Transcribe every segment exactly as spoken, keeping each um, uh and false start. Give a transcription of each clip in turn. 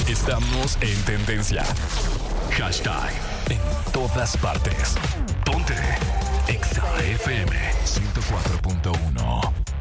Estamos en tendencia. Hashtag en todas partes. Ponte Exa F M ciento cuatro punto uno.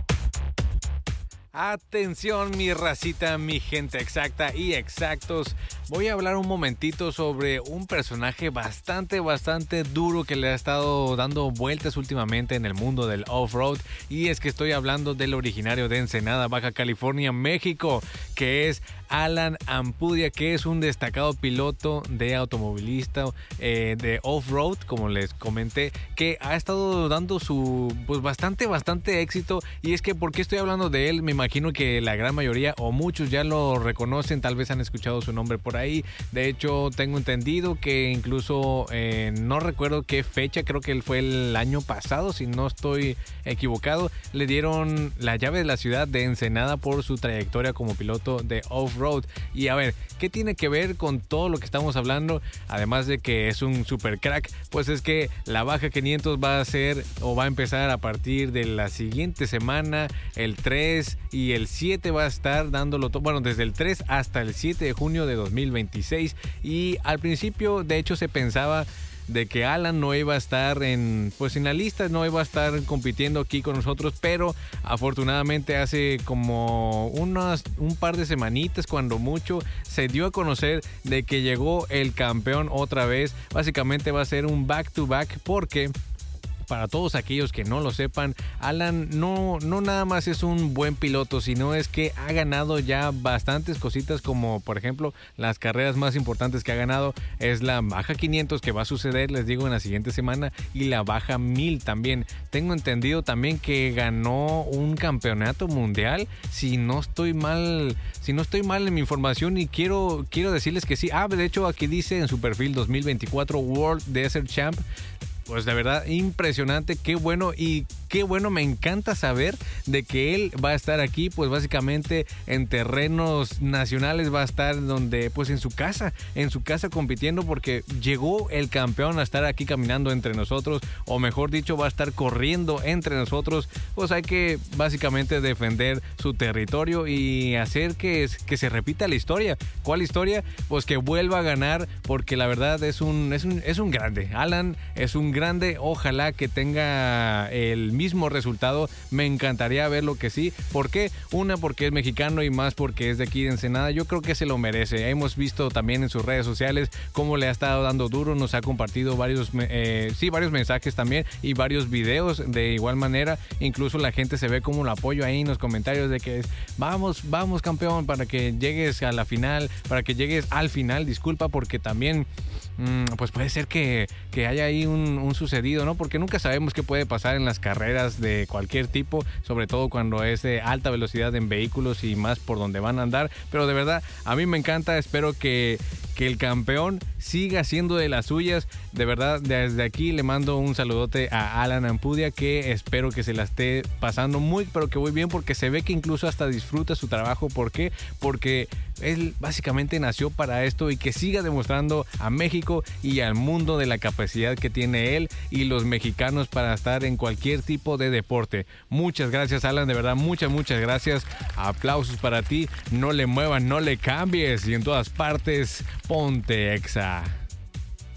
Atención, mi racita, mi gente exacta y exactos. Voy a hablar un momentito sobre un personaje bastante, bastante duro que le ha estado dando vueltas últimamente en el mundo del off-road. Y es que estoy hablando del originario de Ensenada, Baja California, México, que es Alan Ampudia, que es un destacado piloto de automovilista eh, de off-road, como les comenté, que ha estado dando su, pues bastante, bastante éxito. Y es que, ¿por qué estoy hablando de él? Me imagino que la gran mayoría o muchos ya lo reconocen, tal vez han escuchado su nombre por ahí. De hecho, tengo entendido que incluso, eh, no recuerdo qué fecha, creo que él fue el año pasado, si no estoy equivocado, le dieron la llave de la ciudad de Ensenada por su trayectoria como piloto de off-road. Y a ver, ¿qué tiene que ver con todo lo que estamos hablando? Además de que es un super crack, pues es que la Baja quinientos va a ser o va a empezar a partir de la siguiente semana, el tres y el siete va a estar dándolo todo, bueno, desde el tres hasta el siete de junio de dos mil veintiséis. Y al principio, de hecho, se pensaba de que Alan no iba a estar en, pues en la lista, no iba a estar compitiendo aquí con nosotros, pero afortunadamente hace como unas, un par de semanitas, cuando mucho, se dio a conocer de que llegó el campeón otra vez. Básicamente va a ser un back to back, porque para todos aquellos que no lo sepan, Alan no, no nada más es un buen piloto, sino es que ha ganado ya bastantes cositas, como por ejemplo las carreras más importantes que ha ganado es la Baja quinientos, que va a suceder, les digo, en la siguiente semana, y la Baja mil también. Tengo entendido también que ganó un campeonato mundial, si no estoy mal, si no estoy mal en mi información, y quiero, quiero decirles que sí. Ah, de hecho aquí dice en su perfil dos mil veinticuatro World Desert Champ. Pues la verdad, impresionante, qué bueno, y qué bueno, me encanta saber de que él va a estar aquí, pues básicamente en terrenos nacionales, va a estar donde, pues en su casa, en su casa compitiendo, porque llegó el campeón a estar aquí caminando entre nosotros, o mejor dicho, va a estar corriendo entre nosotros. Pues hay que básicamente defender su territorio y hacer que, que se repita la historia. ¿Cuál historia? Pues que vuelva a ganar, porque la verdad es un, es un, es un grande. Alan es un grande, ojalá que tenga el mismo resultado, me encantaría verlo que sí. ¿Por qué? Una, porque es mexicano, y más porque es de aquí de Ensenada. Yo creo que se lo merece. Hemos visto también en sus redes sociales cómo le ha estado dando duro, nos ha compartido varios, eh, sí, varios mensajes también y varios videos de igual manera. Incluso la gente se ve como lo apoyo ahí en los comentarios de que vamos, vamos campeón, para que llegues a la final, para que llegues al final, disculpa, porque también pues puede ser que, que haya ahí un, un sucedido, ¿no? Porque nunca sabemos qué puede pasar en las carreras de cualquier tipo, sobre todo cuando es de alta velocidad en vehículos y más por donde van a andar. Pero de verdad, a mí me encanta, espero que, que el campeón siga siendo de las suyas. De verdad, desde aquí le mando un saludote a Alan Ampudia, que espero que se la esté pasando muy, pero que muy bien, porque se ve que incluso hasta disfruta su trabajo. ¿Por qué? Porque él básicamente nació para esto, y que siga demostrando a México y al mundo de la capacidad que tiene él y los mexicanos para estar en cualquier tipo de deporte. Muchas gracias, Alan, de verdad, muchas, muchas gracias. Aplausos para ti. No le muevas, no le cambies, y en todas partes, ponte Exa.